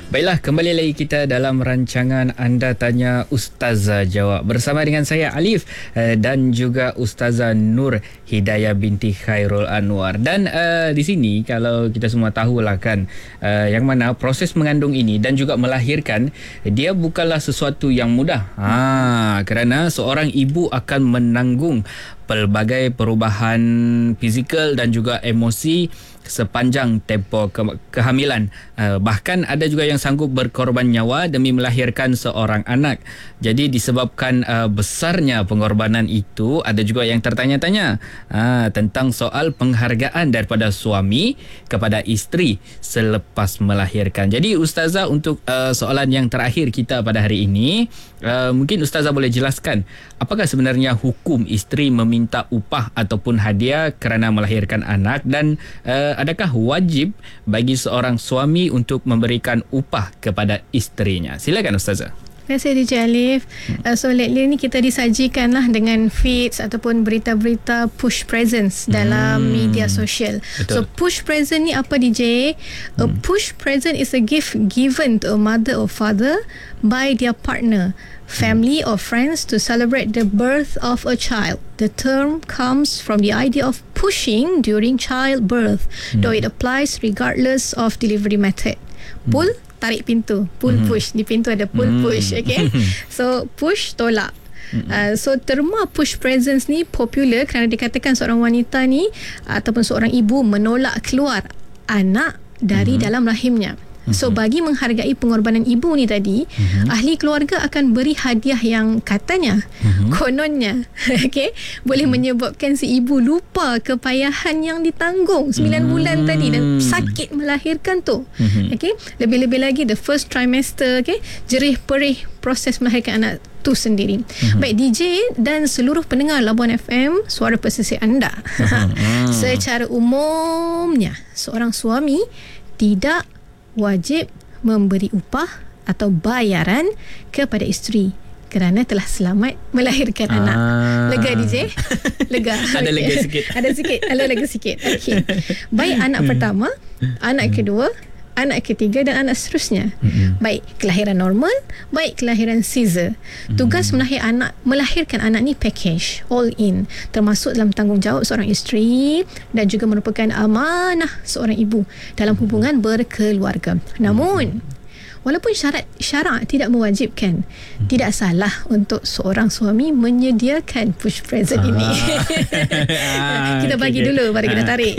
Baiklah, kembali lagi kita dalam rancangan Anda Tanya Ustazah Jawab bersama dengan saya Alif dan juga Ustazah Nur Hidayah binti Khairul Anwar. Dan di sini kalau kita semua tahulah kan yang mana proses mengandung ini dan juga melahirkan dia bukanlah sesuatu yang mudah. Kerana seorang ibu akan menanggung pelbagai perubahan fizikal dan juga emosi sepanjang tempoh kehamilan. Bahkan ada juga yang sanggup berkorban nyawa demi melahirkan seorang anak. Jadi disebabkan besarnya pengorbanan itu, ada juga yang tertanya-tanya tentang soal penghargaan daripada suami kepada isteri selepas melahirkan. Jadi Ustazah, untuk soalan yang terakhir kita pada hari ini, mungkin Ustazah boleh jelaskan apakah sebenarnya hukum isteri meminta upah ataupun hadiah kerana melahirkan anak, dan adakah wajib bagi seorang suami untuk memberikan upah kepada isterinya? Silakan Ustazah. Terima kasih DJ Alif. So lately ni kita disajikan lah dengan feeds ataupun berita-berita push presents dalam media sosial. Betul. So push present ni apa DJ? A push present is a gift given to a mother or father by their partner, family or friends to celebrate the birth of a child. The term comes from the idea of pushing during childbirth, though it applies regardless of delivery method. Pull, tarik pintu. Pull, push. Di pintu ada pull, push. Okay. So push, tolak. So terma push presents ni popular kerana dikatakan seorang wanita ni ataupun seorang ibu menolak keluar anak dari dalam rahimnya. So bagi menghargai pengorbanan ibu ni tadi, ahli keluarga akan beri hadiah yang katanya kononnya boleh menyebabkan si ibu lupa kepayahan yang ditanggung 9 bulan tadi dan sakit melahirkan tu. Lebih-lebih lagi the first trimester, jerih perih proses melahirkan anak tu sendiri. Baik DJ dan seluruh pendengar Labuan FM, suara pesisir anda. Secara umumnya seorang suami tidak wajib memberi upah atau bayaran kepada isteri kerana telah selamat melahirkan anak. Lega DJ? Lega. Ada lega sikit. Ada sikit. Ada lega sikit. Okay. Baik anak pertama, anak kedua, anak ketiga dan anak seterusnya. Baik kelahiran normal, baik kelahiran caesar. Tugas melahirkan anak ni package, all in, termasuk dalam tanggungjawab seorang isteri dan juga merupakan amanah seorang ibu dalam hubungan berkeluarga. Namun walaupun syarak tidak mewajibkan, tidak salah untuk seorang suami menyediakan push present ini. Kita bagi dulu baru kita tarik.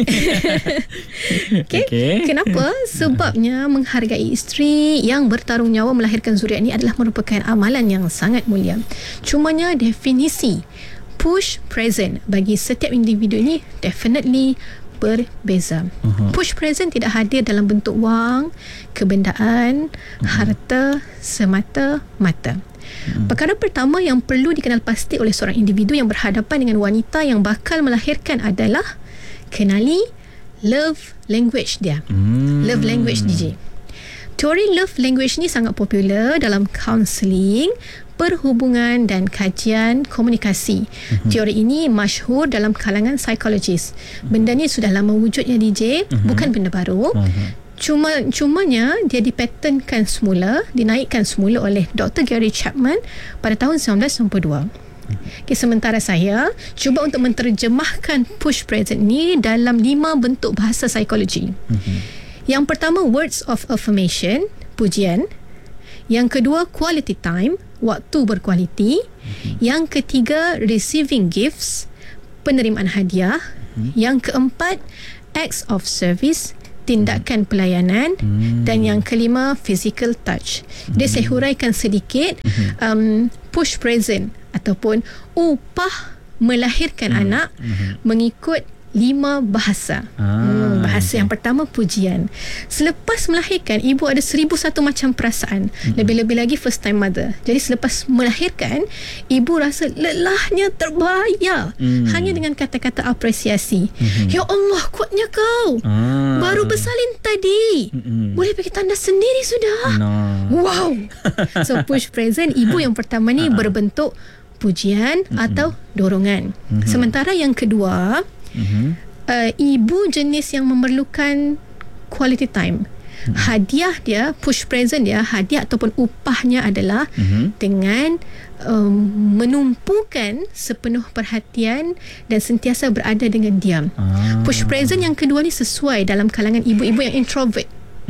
Kenapa? Sebabnya menghargai isteri yang bertarung nyawa melahirkan zuriat ini adalah merupakan amalan yang sangat mulia. Cumanya definisi push present bagi setiap individu ini definitely berbeza. Push present tidak hadir dalam bentuk wang, kebendaan, harta semata-mata. Perkara pertama yang perlu dikenal pasti oleh seorang individu yang berhadapan dengan wanita yang bakal melahirkan adalah kenali love language dia. Love language DJ. Teori love language ni sangat popular dalam counselling, perhubungan dan kajian komunikasi. Teori ini masyhur dalam kalangan psikologis. Benda ni sudah lama wujudnya DJ, bukan benda baru. Cumanya dia dipatentkan semula, dinaikkan semula oleh Dr. Gary Chapman pada tahun 1992. Sementara saya cuba untuk menterjemahkan push present ni dalam 5 bentuk bahasa psikologi. Yang pertama, words of affirmation, pujian. Yang kedua, quality time, waktu berkualiti. Yang ketiga, receiving gifts, penerimaan hadiah. Yang keempat, acts of service, tindakan pelayanan. Dan yang kelima, physical touch. Dia saya huraikan sedikit. Push present ataupun upah melahirkan anak mengikut 5 bahasa. Bahasa yang pertama, pujian. Selepas melahirkan, ibu ada 1001 macam perasaan. Lebih-lebih lagi first time mother. Jadi selepas melahirkan, ibu rasa lelahnya terbayar hanya dengan kata-kata apresiasi. Ya Allah, kuatnya kau. Baru bersalin tadi. Boleh pergi tandas sendiri sudah. Wow. So push present ibu yang pertama ni berbentuk pujian atau dorongan. Sementara yang kedua, ibu jenis yang memerlukan quality time hadiah dia, push present dia, hadiah ataupun upahnya adalah dengan menumpukan sepenuh perhatian dan sentiasa berada dengan diam. Push present yang kedua ni sesuai dalam kalangan ibu-ibu yang introvert.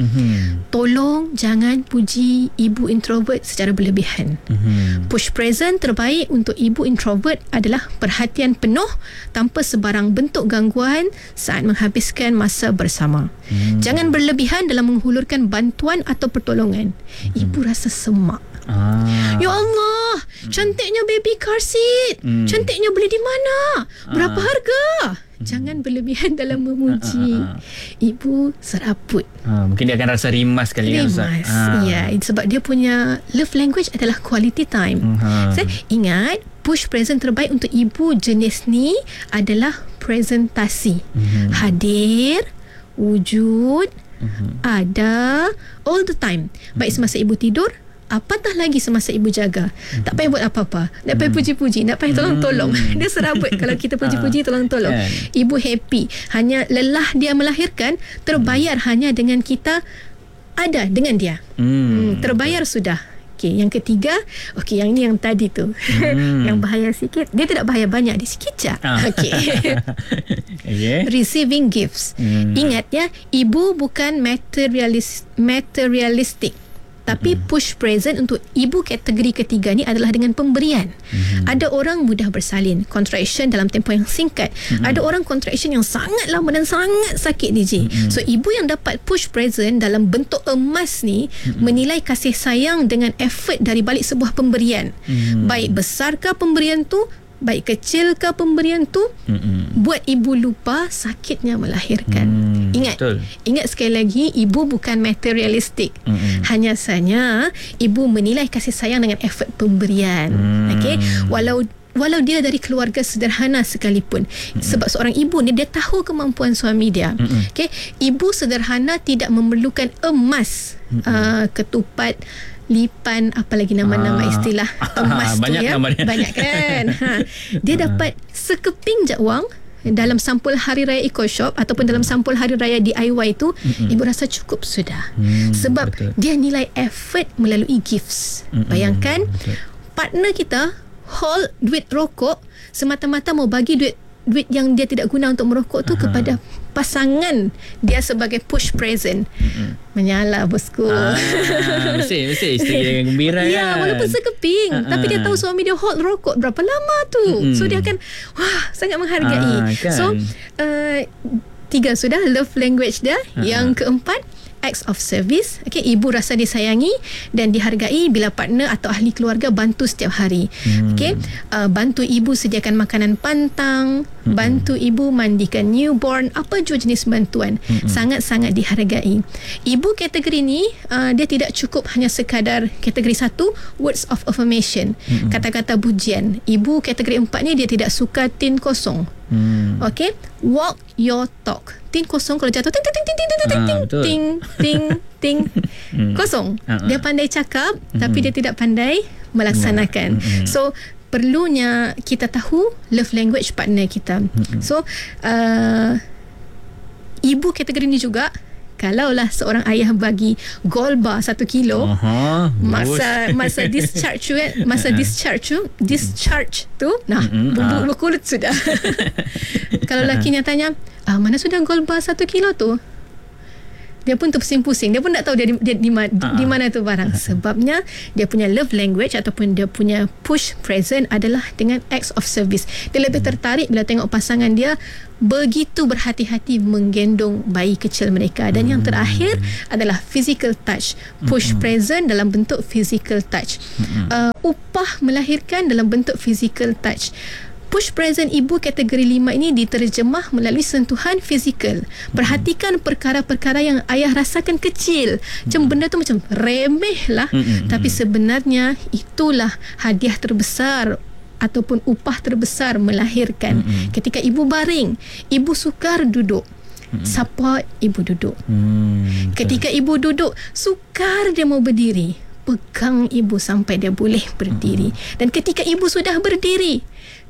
Tolong jangan puji ibu introvert secara berlebihan. Push present terbaik untuk ibu introvert adalah perhatian penuh tanpa sebarang bentuk gangguan saat menghabiskan masa bersama. Jangan berlebihan dalam menghulurkan bantuan atau pertolongan. Ibu rasa semak. Ya Allah, cantiknya baby car seat. Cantiknya beli di mana? Berapa harga? Jangan berlebihan dalam memuji. Ibu serabut. Mungkin dia akan rasa rimas kali ya, Ustaz. Ya, sebab dia punya love language adalah quality time. So, ingat, push present terbaik untuk ibu jenis ni adalah presentasi. Hadir, wujud, ada, all the time. Baik semasa ibu tidur, apatah lagi semasa ibu jaga. Tak payah buat apa-apa. Tak payah puji-puji. Tak payah tolong-tolong. Dia serabut kalau kita puji-puji, tolong-tolong. Ibu happy. Hanya lelah dia melahirkan, terbayar hanya dengan kita ada dengan dia. Terbayar sudah. Okey, yang ketiga, okey, yang ni yang tadi tu. Yang bahaya sikit. Dia tidak bahaya banyak, dia sikit je. Okey. Receiving gifts. Ingat ya, ibu bukan materialistic. Tapi push present untuk ibu kategori ketiga ni adalah dengan pemberian. Ada orang mudah bersalin, contraction dalam tempoh yang singkat. Ada orang contraction yang sangat lama dan sangat sakit, DJ. So ibu yang dapat push present dalam bentuk emas ni menilai kasih sayang dengan effort dari balik sebuah pemberian. Baik besarkah pemberian tu, baik kecilkah pemberian tu, buat ibu lupa sakitnya melahirkan. Ingat sekali lagi, ibu bukan materialistik. Hanya saja ibu menilai kasih sayang dengan effort pemberian. Okey, walau dia dari keluarga sederhana sekalipun. Sebab seorang ibu ni, dia tahu kemampuan suami dia. Okey, ibu sederhana tidak memerlukan emas, ketupat, lipan, apa lagi nama-nama istilah emas tu ya. Banyak kan. Dia dapat sekeping je wang dalam sampul Hari Raya Eco Shop ataupun dalam sampul Hari Raya DIY tu, ibu rasa cukup sudah. Sebab dia nilai effort melalui gifts. Bayangkan partner kita hold duit rokok semata-mata mau bagi duit yang dia tidak guna untuk merokok tu kepada pasangan dia sebagai push present. Menyala bosku. Mesti isteri yang gembira kan. Ya, walaupun sekeping, tapi dia tahu suami dia hold rokok berapa lama tu. So dia akan sangat menghargai. So 3 sudah love language dia. Yang keempat, acts of service. Okay, ibu rasa disayangi dan dihargai bila partner atau ahli keluarga bantu setiap hari. Okay, bantu ibu sediakan makanan pantang, bantu ibu mandikan newborn, apa jua jenis bantuan, sangat-sangat dihargai. Ibu kategori ni, dia tidak cukup hanya sekadar kategori 1, words of affirmation, kata-kata pujian. Ibu kategori 4 ni, dia tidak suka tin kosong. Okay, walk your talk. Tin kosong kalau jatuh ting ting ting ting ting ting ting ting ting kosong. Dia pandai cakap tapi dia tidak pandai melaksanakan. So perlunya kita tahu love language partner kita. So ibu kategori ni juga, kalaulah seorang ayah bagi gold bar 1 kilo, masa discharge tu nah berkulit sudah. Kalau lakinya tanya, mana sudah gold bar 1 kilo tu, dia pun terpusing-pusing. Dia pun tak tahu dia di mana tu barang. Sebabnya dia punya love language ataupun dia punya push present adalah dengan acts of service. Dia lebih tertarik bila tengok pasangan dia begitu berhati-hati menggendong bayi kecil mereka. Dan yang terakhir adalah physical touch. Push present dalam bentuk physical touch. Upah melahirkan dalam bentuk physical touch. Push present ibu kategori 5 ini diterjemah melalui sentuhan fizikal. Perhatikan perkara-perkara yang ayah rasakan kecil. Macam benda tu macam remeh lah. Tapi sebenarnya itulah hadiah terbesar ataupun upah terbesar melahirkan. Ketika ibu baring, ibu sukar duduk, support ibu duduk. Ketika ibu duduk, sukar dia mau berdiri, pegang ibu sampai dia boleh berdiri. Dan ketika ibu sudah berdiri,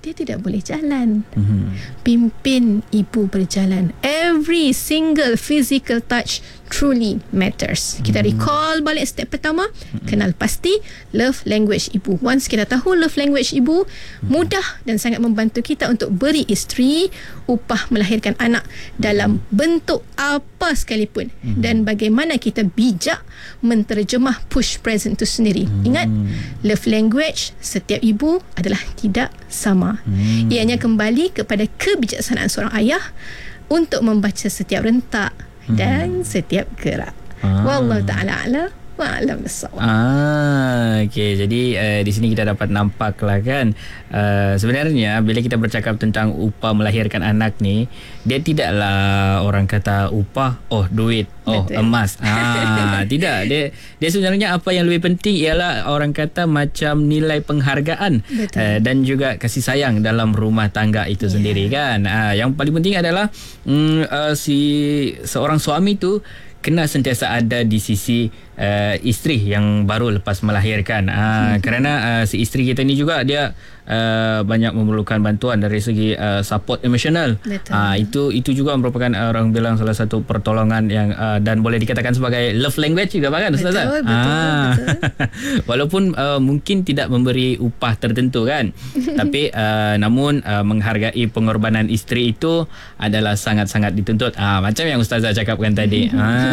dia tidak boleh jalan. Pimpin ibu berjalan. Every single physical touch truly matters. Kita recall balik step pertama, kenal pasti love language ibu. Once kita tahu love language ibu, mudah dan sangat membantu kita untuk beri isteri upah melahirkan anak dalam bentuk apa sekalipun. Dan bagaimana kita bijak menterjemah push present itu sendiri. Ingat, love language setiap ibu adalah tidak sama. Ianya kembali kepada kebijaksanaan seorang ayah untuk membaca setiap rentak dan setiap gerak. Wallahu ta'ala a'la wa a'lam bis-shawab. Okey. Jadi di sini kita dapat nampak lah kan, sebenarnya bila kita bercakap tentang upah melahirkan anak ni, dia tidaklah orang kata upah, duit, Betul. emas. Tidak. Dia sebenarnya apa yang lebih penting ialah orang kata macam nilai penghargaan dan juga kasih sayang dalam rumah tangga itu sendiri kan. Yang paling penting adalah seorang suami tu kena sentiasa ada di sisi isteri yang baru lepas melahirkan. Kerana si isteri kita ni juga dia banyak memerlukan bantuan dari segi support emosional. Itu juga merupakan orang bilang salah satu pertolongan yang dan boleh dikatakan sebagai love language juga kan Ustazah? Betul. Walaupun mungkin tidak memberi upah tertentu kan, tapi namun menghargai pengorbanan isteri itu adalah sangat-sangat dituntut. Macam yang Ustazah cakapkan tadi.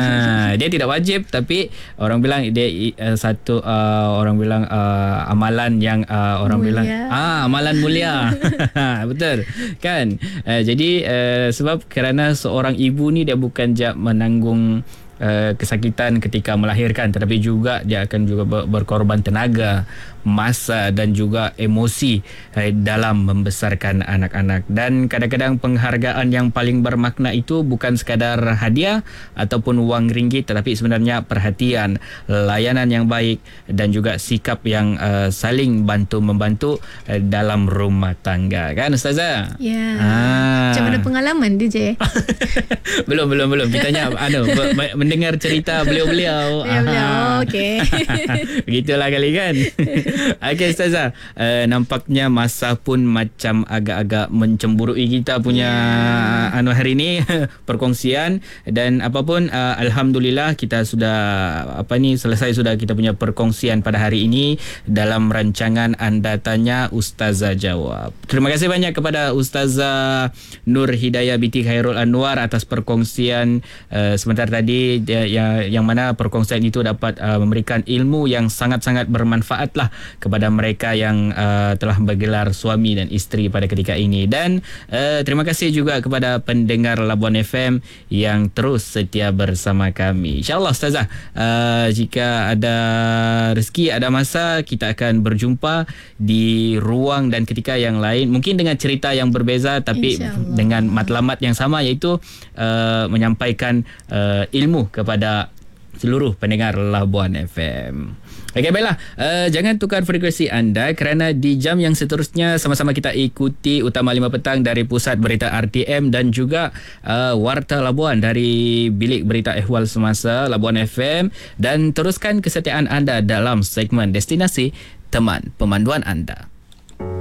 Dia tidak wajib, tapi orang bilang dia satu orang bilang amalan yang orang mulia. bilang amalan mulia. Betul kan. Jadi sebab kerana seorang ibu ni dia bukan je menanggung kesakitan ketika melahirkan, tetapi juga dia akan juga berkorban tenaga, masa dan juga emosi dalam membesarkan anak-anak. Dan kadang-kadang penghargaan yang paling bermakna itu bukan sekadar hadiah ataupun wang ringgit, tetapi sebenarnya perhatian, layanan yang baik dan juga sikap yang saling bantu-membantu dalam rumah tangga kan Ustazah? Ya. Macam mana pengalaman DJ? Belum. Kita mendengar cerita beliau-beliau. Okey. Begitulah kali kan. Okey Ustazah, nampaknya masa pun macam agak-agak mencemburui kita punya hari ini perkongsian, dan apapun alhamdulillah kita sudah selesai sudah kita punya perkongsian pada hari ini dalam rancangan Anda Tanya Ustazah Jawab. Terima kasih banyak kepada Ustazah Nur Hidayah binti Khairul Anwar atas perkongsian sebentar tadi, yang mana perkongsian itu dapat memberikan ilmu yang sangat-sangat bermanfaat lah kepada mereka yang telah bergelar suami dan isteri pada ketika ini. Dan terima kasih juga kepada pendengar Labuan FM yang terus setia bersama kami. InsyaAllah Ustazah, jika ada rezeki, ada masa, kita akan berjumpa di ruang dan ketika yang lain, mungkin dengan cerita yang berbeza tapi dengan matlamat yang sama, iaitu menyampaikan ilmu kepada seluruh pendengar Labuan FM. Okey, baiklah. Jangan tukar frekuensi anda, kerana di jam yang seterusnya sama-sama kita ikuti Utama 5 Petang dari Pusat Berita RTM dan juga Warta Labuan dari Bilik Berita Ehwal Semasa Labuan FM, dan teruskan kesetiaan anda dalam segmen Destinasi Teman Pemanduan Anda.